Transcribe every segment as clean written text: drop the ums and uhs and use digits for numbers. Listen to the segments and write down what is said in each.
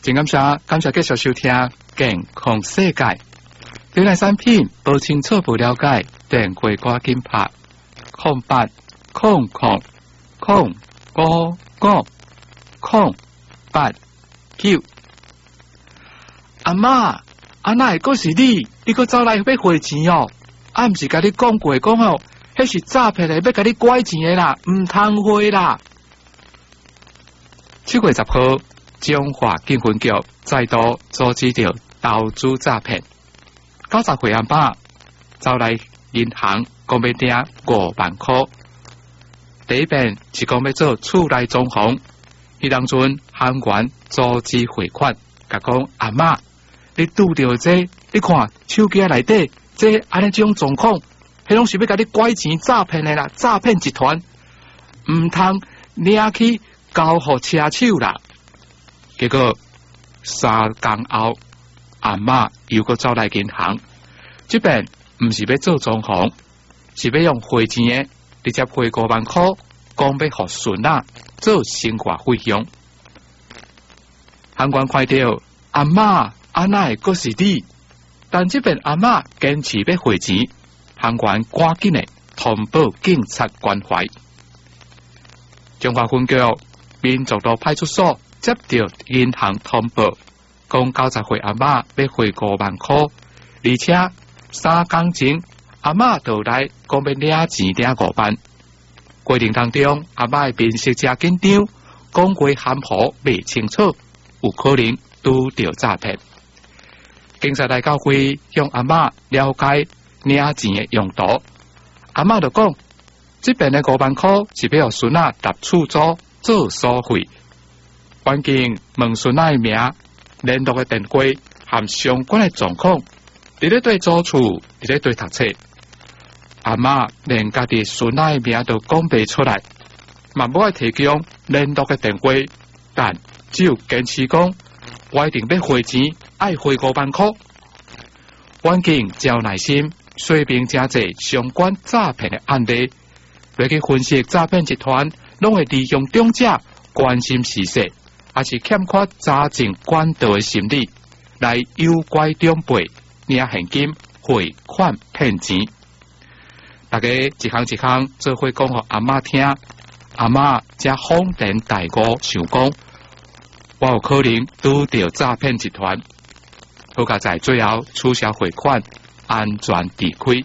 真感谢继续收听健康世界。对咱产品不清楚不了解，电话赶紧拍08000559。阿嬷，阿奶个是你个走来要汇钱哦？啊，毋是甲你讲过讲哦，迄是诈骗的，要甲你拐钱的啦，唔通汇啦。7月10号，中华警分局再度阻止着投资诈骗。90岁阿嬷走来银行，讲要领5万块。第一遍是讲要做厝内装潢，迄当阵行员阻止汇款，甲讲阿嬷，你拄着这，你看手机内底这安尼种状况，迄拢是要甲你拐钱诈骗的啦，诈骗集团，唔通领去交互车手啦。结果3天后，阿嬷又搁走来银行，这边唔是要做装潢，是要用汇钱的，直接汇5万块，讲要互孙仔做生活费用。行官看到阿嬷阿奶阁是你，但这边阿嬷坚持要汇钱，行官赶紧的通报警察关怀。中华分局民族路派出所接到银行通报，讲90岁阿嬷要汇5万块，而且3天前阿嬷就来讲要领钱领5万。过程当中，阿嬷的面色真紧张，讲话含糊未清楚，有可能拄着诈骗。警察来到会向阿嬷了解领钱的用途，阿嬷就讲，这边的5万块是要孙仔搭厝租做所费。环境问孙仔的名、联络的电话和相关的状况，伫咧对租厝，伫咧对读册。阿嬷连家己孙仔的名都讲不出来，嘛无爱提供联络的电话，但只有坚持讲，我一定要汇钱，爱汇5万块。环境真有耐心，说明真侪相关诈骗的案例，来去分析诈骗集团拢会利用长者关心时事，也是欠缺查证管道的心理，来诱拐长辈领现金汇款骗钱。大家一项一项做伙讲互阿嬷听，阿嬷才恍然大悟，想讲我有可能拄着诈骗集团，好加在最后取消汇款，安全离开。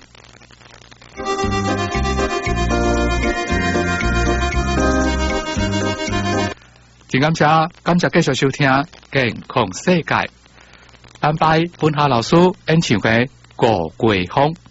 真感谢继续收听健康世界。安排本下老师演唱嘅《过桂风》。